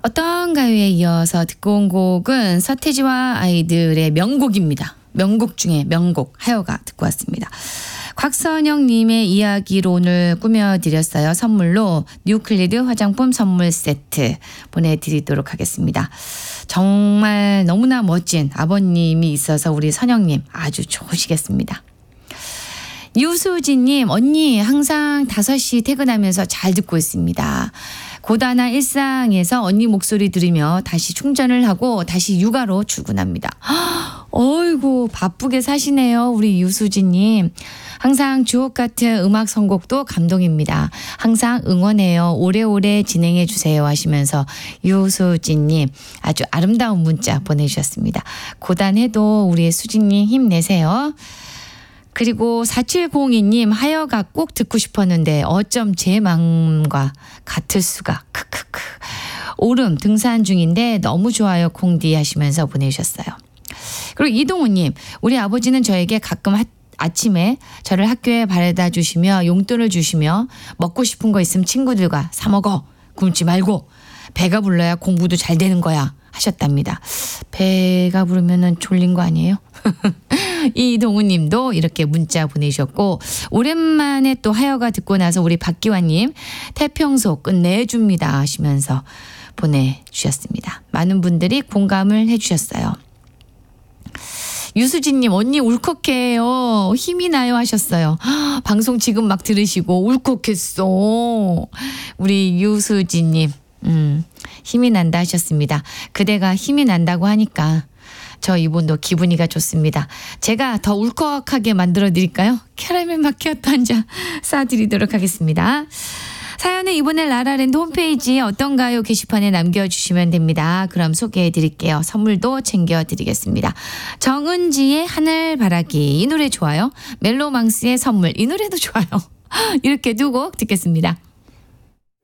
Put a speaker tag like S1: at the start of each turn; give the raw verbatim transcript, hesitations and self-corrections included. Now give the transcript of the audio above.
S1: 어떤 가요에 이어서 듣고 온 곡은 서태지와 아이들의 명곡입니다. 명곡 중에 명곡 하여가 듣고 왔습니다. 곽선영님의 이야기로 오늘 꾸며드렸어요. 선물로 뉴클리드 화장품 선물 세트 보내드리도록 하겠습니다. 정말 너무나 멋진 아버님이 있어서 우리 선영님 아주 좋으시겠습니다. 유수진님, 언니 항상 다섯 시 퇴근하면서 잘 듣고 있습니다. 고단한 일상에서 언니 목소리 들으며 다시 충전을 하고 다시 육아로 출근합니다. 어이구 바쁘게 사시네요. 우리 유수진님. 항상 주옥 같은 음악 선곡도 감동입니다. 항상 응원해요. 오래오래 진행해 주세요 하시면서 유수진님 아주 아름다운 문자 보내주셨습니다. 고단해도 우리 수진님 힘내세요. 그리고 사칠공이님 하여가 꼭 듣고 싶었는데 어쩜 제 마음과 같을 수가. 크크크. 오름 등산 중인데 너무 좋아요 콩디 하시면서 보내주셨어요. 그리고 이동우님, 우리 아버지는 저에게 가끔 하, 아침에 저를 학교에 바래다 주시며 용돈을 주시며 먹고 싶은 거 있으면 친구들과 사 먹어. 굶지 말고. 배가 불러야 공부도 잘 되는 거야 하셨답니다. 배가 부르면은 졸린 거 아니에요? 이동우 님도 이렇게 문자 보내셨고, 오랜만에 또 하여가 듣고 나서 우리 박기환님 태평소 끝내줍니다 하시면서 보내주셨습니다. 많은 분들이 공감을 해주셨어요. 유수진님, 언니 울컥해요. 힘이 나요 하셨어요. 방송 지금 막 들으시고 울컥했어. 우리 유수진님, 음, 힘이 난다 하셨습니다. 그대가 힘이 난다고 하니까 저 이분도 기분이가 좋습니다. 제가 더 울컥하게 만들어 드릴까요? 캐러멜 마키아토 한 잔 쏴드리도록 하겠습니다. 사연은 이번에 라라랜드 홈페이지에 어떤가요? 게시판에 남겨주시면 됩니다. 그럼 소개해 드릴게요. 선물도 챙겨드리겠습니다. 정은지의 하늘바라기 이 노래 좋아요. 멜로망스의 선물 이 노래도 좋아요. 이렇게 두 곡 듣겠습니다.